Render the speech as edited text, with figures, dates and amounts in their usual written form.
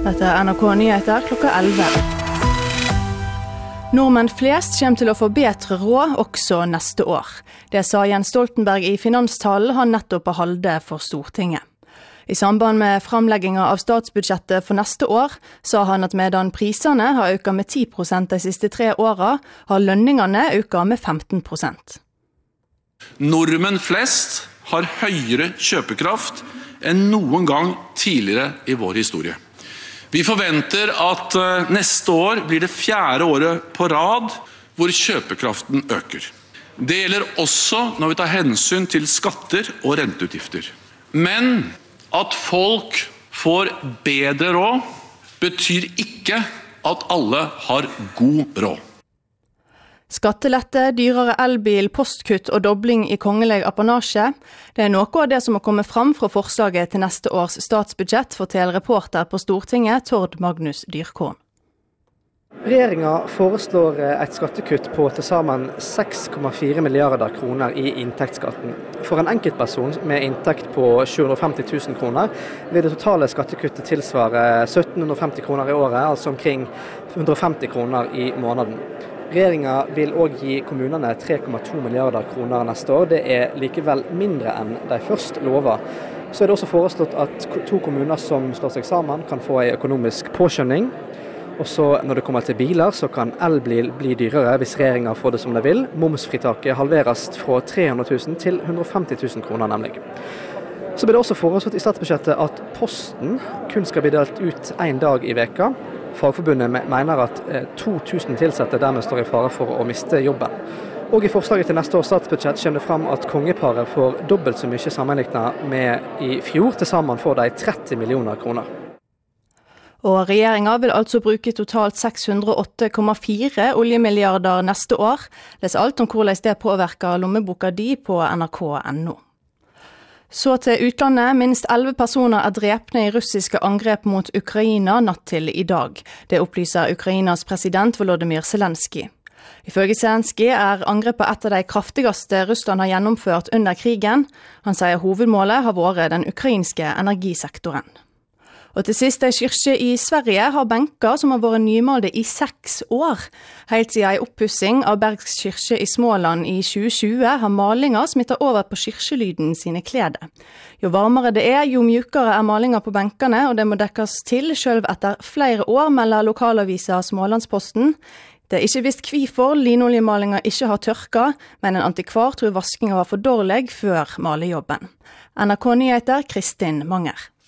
Dette NRK Nyheter klokka 11. Nordmenn flest kommer til å få bedre råd også neste år. Det sa Jens Stoltenberg i finanstalen han nettopp har holdt for Stortinget. I samband med framleggingen av statsbudsjettet for neste år, sa han at medan prisene har økt med 10% de siste 3 årene, har lønningene økt med 15%. Nordmenn flest har høyere kjøpekraft enn noen gang tidligere i vår historie. Vi forventer at neste år blir det 4. året på rad hvor kjøpekraften øker. Det gjelder også når vi tar hensyn til skatter og renteutgifter. Men at folk får bedre råd betyr ikke at alle har god råd. Skattelette, dyrere elbil, postkutt og dobling i kongelig apanasje. Det noe av det som har kommet fram fra forslaget til neste års statsbudsjett, forteller reporter på Stortinget, Tord Magnus Dyrkorn. Regjeringen foreslår et skattekutt på til sammen 6,4 milliarder kroner i inntektsskatten. For en enkeltperson med inntekt på 750 000 kroner vil det totale skattekuttet tilsvare 1750 kroner i året, altså omkring 150 kroner i måneden. Regjeringen vil også gi kommunene 3,2 milliarder kroner neste år. Det likevel mindre enn de først lover. Så det også foreslått at 2 kommuner som slår seg sammen kan få en økonomisk påskjønning. Og så når det kommer til biler, så kan elbil bli dyrere hvis regjeringen får det som de vil. Momsfritaket halveres fra 300 000 til 150 000 kroner nemlig. Så blir det også foreslått i statsbudsjettet at posten kun skal bli delt ut 1 dag i veka. Fagforbundet mener at 2000 tilsatte dermed står i fare for å miste jobben. Og i forslaget til neste års statsbudsjett kommer det fram at kongeparet får dobbelt så mye sammenlignet med i fjor. Til sammen får de 30 millioner kroner. Og regjeringen vil altså bruke totalt 608,4 oljemilliarder neste år. Les alt om hvordan det påvirker lommeboka di på nrk.no. Så til utlandet. Minst 11 personer drepne i russiske angrep mot Ukraina natt til i dag. Det opplyser Ukrainas president Volodymyr Zelensky. Ifølge Zelensky angrepet et av de kraftigste Russland har gjennomført under krigen. Han sier hovedmålet har vært den ukrainske energisektoren. Og til sist, en kirke i Sverige har benker som har vært nymalte i 6 år. Helt siden en oppussing av Bergs kirke i Småland i 2020 har malinger smittet over på kirkelyden sine klede. Jo varmere det jo mjukere malinger på benkene, og det må dekkes til selv etter flere år, melder lokalavisa Smålandsposten. Det ikke visst hvorfor linoljemalinga ikke har tørka, men en antikvar tror vaskinga var for dårlig før malejobben. NRK Nyheter, Kristin Manger.